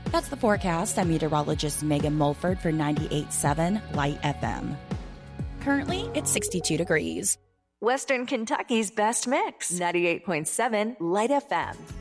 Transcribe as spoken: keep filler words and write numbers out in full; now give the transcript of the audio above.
That's the forecast. I'm meteorologist Megan Mulford for ninety-eight point seven Light F M. Currently, it's sixty-two degrees. Western Kentucky's best mix, ninety-eight point seven Light F M.